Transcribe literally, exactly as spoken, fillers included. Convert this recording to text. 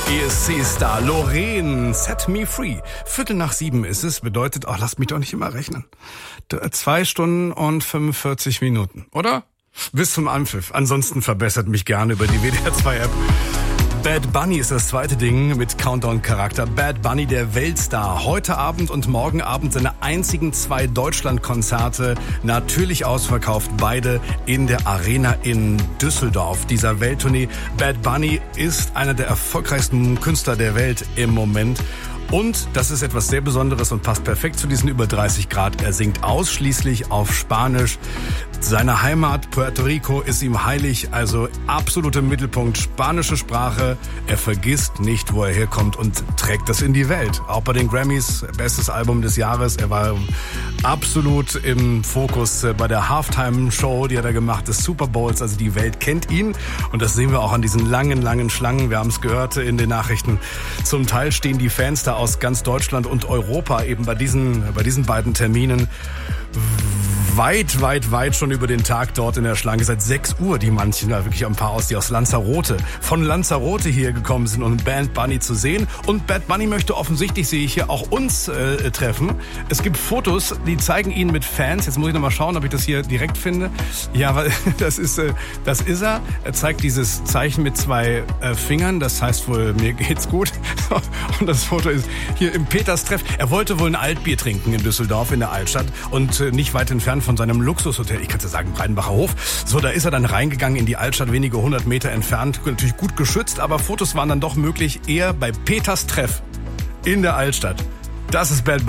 E S C-Star Loreen, Set Me Free. Viertel nach sieben ist es, bedeutet, ach, lasst mich doch nicht immer rechnen. Zwei Stunden und fünfundvierzig Minuten, oder? Bis zum Anpfiff. Ansonsten verbessert mich gerne über die W D R zwei App. Bad Bunny ist das zweite Ding mit Countdown-Charakter. Bad Bunny, der Weltstar. Heute Abend und morgen Abend seine einzigen zwei Deutschland-Konzerte. Natürlich ausverkauft, beide in der Arena in Düsseldorf. Dieser Welttournee. Bad Bunny ist einer der erfolgreichsten Künstler der Welt im Moment. Und das ist etwas sehr Besonderes und passt perfekt zu diesen über dreißig Grad. Er singt ausschließlich auf Spanisch. Seine Heimat Puerto Rico ist ihm heilig, also absolut im Mittelpunkt. Spanische Sprache. Er vergisst nicht, wo er herkommt und trägt das in die Welt. Auch bei den Grammys, bestes Album des Jahres. Er war absolut im Fokus bei der Halftime-Show, die hat er gemacht, des Super Bowls. Also die Welt kennt ihn. Und das sehen wir auch an diesen langen, langen Schlangen. Wir haben es gehört in den Nachrichten. Zum Teil stehen die Fans da aus ganz Deutschland und Europa eben bei diesen, bei diesen beiden Terminen weit, weit, weit schon über den Tag dort in der Schlange. Seit sechs Uhr, die manchen, da wirklich ein paar aus, die aus Lanzarote, von Lanzarote hier gekommen sind, um Bad Bunny zu sehen. Und Bad Bunny möchte offensichtlich, sehe ich hier, auch uns äh, treffen. Es gibt Fotos, die zeigen ihn mit Fans. Jetzt muss ich nochmal schauen, ob ich das hier direkt finde. Ja, weil das ist, äh, das ist er. Er zeigt dieses Zeichen mit zwei äh, Fingern. Das heißt wohl, mir geht's gut. Und das Foto ist hier im Peters-Treff. Er wollte wohl ein Altbier trinken in Düsseldorf, in der Altstadt. Und äh, nicht weit entfernt von seinem Luxushotel, ich kann ja sagen Breidenbacher Hof. So, da ist er dann reingegangen in die Altstadt, wenige hundert Meter entfernt. Natürlich gut geschützt, aber Fotos waren dann doch möglich eher bei Peters Treff in der Altstadt. Das ist Bad Bunny.